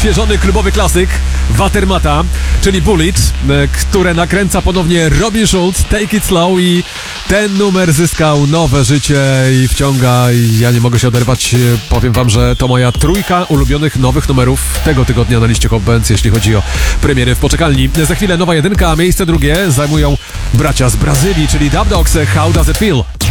odświeżony klubowy klasyk Watermata, czyli Bullet, które nakręca ponownie Robin Schulz, Take It Slow, i ten numer zyskał nowe życie i wciąga, i ja nie mogę się oderwać. Powiem wam, że to moja trójka ulubionych nowych numerów tego tygodnia na liście Hot Bands, jeśli chodzi o premiery w poczekalni. Za chwilę nowa jedynka, a miejsce drugie zajmują bracia z Brazylii, czyli Dub Dogs, How Does It Feel?